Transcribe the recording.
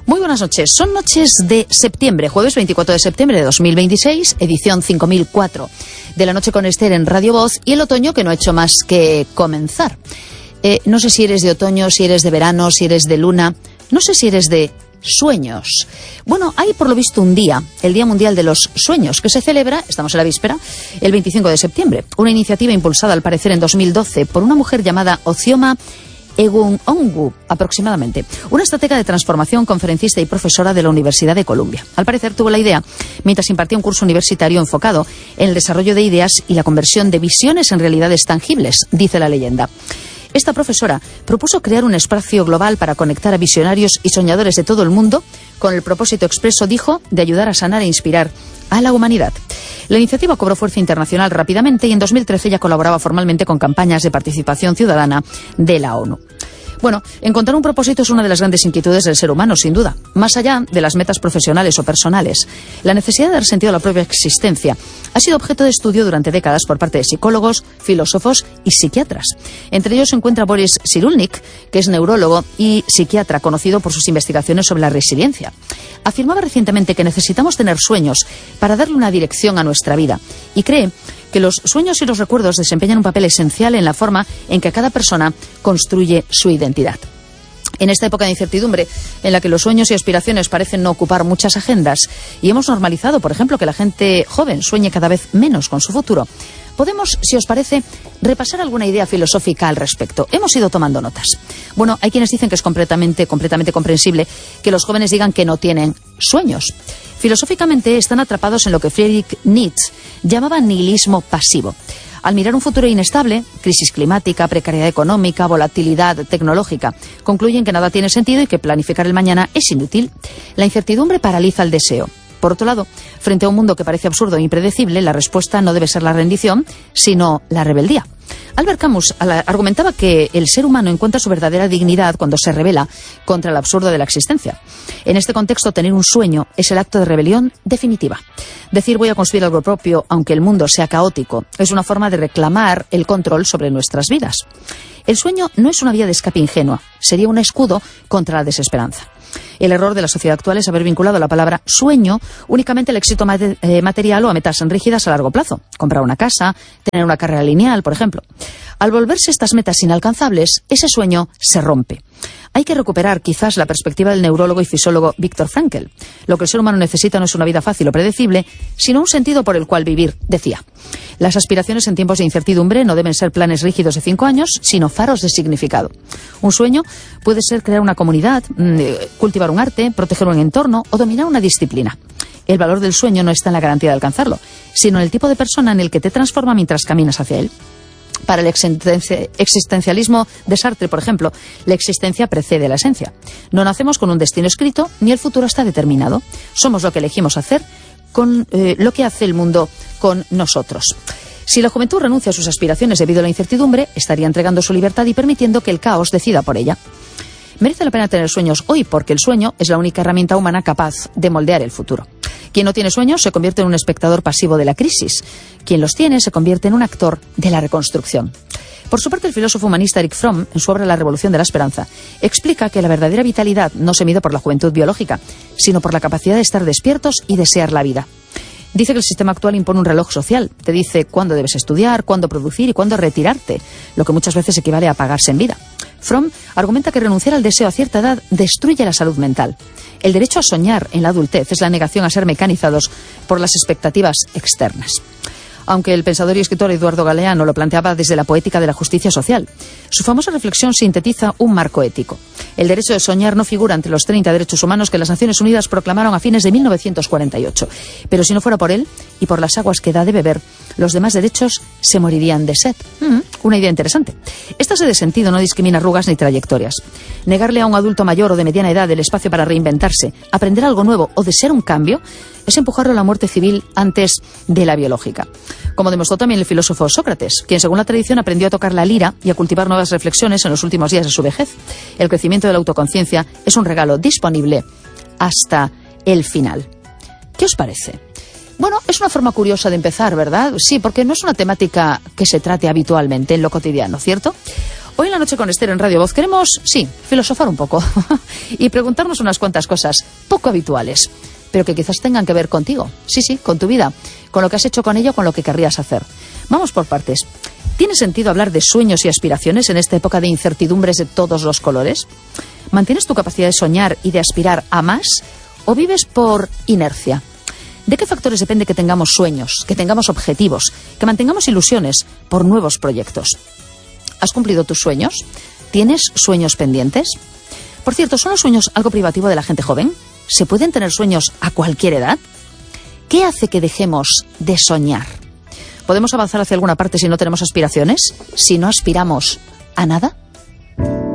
Muy buenas noches. Son noches de septiembre, jueves 24 de septiembre de 2026, edición 5004 de la noche con Esther en Radio Voz, y el otoño que no ha hecho más que comenzar. No sé si eres de otoño, si eres de verano, si eres de luna, no sé si eres de sueños. Bueno, hay por lo visto un día, el Día Mundial de los Sueños, que se celebra, estamos en la víspera, el 25 de septiembre. Una iniciativa impulsada al parecer en 2012 por una mujer llamada Ozioma Egun-Onwu, aproximadamente, una estratega de transformación, conferencista y profesora de la Universidad de Columbia. Al parecer tuvo la idea mientras impartía un curso universitario enfocado en el desarrollo de ideas y la conversión de visiones en realidades tangibles, dice la leyenda. Esta profesora propuso crear un espacio global para conectar a visionarios y soñadores de todo el mundo con el propósito expreso, dijo, de ayudar a sanar e inspirar a la humanidad. La iniciativa cobró fuerza internacional rápidamente y en 2013 ya colaboraba formalmente con campañas de participación ciudadana de la ONU. Bueno, encontrar un propósito es una de las grandes inquietudes del ser humano, sin duda. Más allá de las metas profesionales o personales, la necesidad de dar sentido a la propia existencia ha sido objeto de estudio durante décadas por parte de psicólogos, filósofos y psiquiatras. Entre ellos se encuentra Boris Cyrulnik, que es neurólogo y psiquiatra conocido por sus investigaciones sobre la resiliencia. Afirmaba recientemente que necesitamos tener sueños para darle una dirección a nuestra vida y cree que los sueños y los recuerdos desempeñan un papel esencial en la forma en que cada persona construye su identidad. En esta época de incertidumbre, en la que los sueños y aspiraciones parecen no ocupar muchas agendas y hemos normalizado, por ejemplo, que la gente joven sueñe cada vez menos con su futuro, podemos, si os parece, repasar alguna idea filosófica al respecto. Hemos ido tomando notas. Bueno, hay quienes dicen que es completamente comprensible que los jóvenes digan que no tienen sueños. Filosóficamente están atrapados en lo que Friedrich Nietzsche llamaba nihilismo pasivo. Al mirar un futuro inestable, crisis climática, precariedad económica, volatilidad tecnológica, concluyen que nada tiene sentido y que planificar el mañana es inútil. La incertidumbre paraliza el deseo. Por otro lado, frente a un mundo que parece absurdo e impredecible, la respuesta no debe ser la rendición, sino la rebeldía. Albert Camus argumentaba que el ser humano encuentra su verdadera dignidad cuando se rebela contra el absurdo de la existencia. En este contexto, tener un sueño es el acto de rebelión definitiva. Decir voy a construir algo propio, aunque el mundo sea caótico, es una forma de reclamar el control sobre nuestras vidas. El sueño no es una vía de escape ingenua, sería un escudo contra la desesperanza. El error de la sociedad actual es haber vinculado la palabra sueño únicamente al éxito material o a metas rígidas a largo plazo. Comprar una casa, tener una carrera lineal, por ejemplo. Al volverse estas metas inalcanzables, ese sueño se rompe. Hay que recuperar quizás la perspectiva del neurólogo y fisiólogo Viktor Frankl. Lo que el ser humano necesita no es una vida fácil o predecible, sino un sentido por el cual vivir, decía. Las aspiraciones en tiempos de incertidumbre no deben ser planes rígidos de 5 años, sino faros de significado. Un sueño puede ser crear una comunidad, cultivar un arte, proteger un entorno o dominar una disciplina. El valor del sueño no está en la garantía de alcanzarlo, sino en el tipo de persona en el que te transforma mientras caminas hacia él. Para el existencialismo de Sartre, por ejemplo, la existencia precede la esencia. No nacemos con un destino escrito, ni el futuro está determinado. Somos lo que elegimos hacer con lo que hace el mundo con nosotros. Si la juventud renuncia a sus aspiraciones debido a la incertidumbre, estaría entregando su libertad y permitiendo que el caos decida por ella. Merece la pena tener sueños hoy, porque el sueño es la única herramienta humana capaz de moldear el futuro. Quien no tiene sueños se convierte en un espectador pasivo de la crisis. Quien los tiene se convierte en un actor de la reconstrucción. Por su parte, el filósofo humanista Erich Fromm, en su obra La Revolución de la Esperanza, explica que la verdadera vitalidad no se mide por la juventud biológica, sino por la capacidad de estar despiertos y desear la vida. Dice que el sistema actual impone un reloj social. Te dice cuándo debes estudiar, cuándo producir y cuándo retirarte, lo que muchas veces equivale a apagarse en vida. Fromm argumenta que renunciar al deseo a cierta edad destruye la salud mental. El derecho a soñar en la adultez es la negación a ser mecanizados por las expectativas externas. Aunque el pensador y escritor Eduardo Galeano lo planteaba desde la poética de la justicia social. Su famosa reflexión sintetiza un marco ético. El derecho de soñar no figura entre los 30 derechos humanos que las Naciones Unidas proclamaron a fines de 1948. Pero si no fuera por él y por las aguas que da de beber, los demás derechos se morirían de sed. Una idea interesante. Esta sed de sentido no discrimina arrugas ni trayectorias. Negarle a un adulto mayor o de mediana edad el espacio para reinventarse, aprender algo nuevo o desear un cambio, es empujarlo a la muerte civil antes de la biológica. Como demostró también el filósofo Sócrates, quien según la tradición aprendió a tocar la lira y a cultivar nuevas reflexiones en los últimos días de su vejez. El crecimiento de la autoconciencia es un regalo disponible hasta el final. ¿Qué os parece? Bueno, es una forma curiosa de empezar, ¿verdad? Sí, porque no es una temática que se trate habitualmente en lo cotidiano, ¿cierto? Hoy en La Noche con Esther en Radio Voz queremos, sí, filosofar un poco y preguntarnos unas cuantas cosas poco habituales, pero que quizás tengan que ver contigo. Sí, con tu vida, con lo que has hecho con ello, con lo que querrías hacer. Vamos por partes. ¿Tiene sentido hablar de sueños y aspiraciones en esta época de incertidumbres de todos los colores? ¿Mantienes tu capacidad de soñar y de aspirar a más o vives por inercia? ¿De qué factores depende que tengamos sueños, que tengamos objetivos, que mantengamos ilusiones por nuevos proyectos? ¿Has cumplido tus sueños? ¿Tienes sueños pendientes? Por cierto, ¿son los sueños algo privativo de la gente joven? ¿Se pueden tener sueños a cualquier edad? ¿Qué hace que dejemos de soñar? ¿Podemos avanzar hacia alguna parte si no tenemos aspiraciones? ¿Si no aspiramos a nada?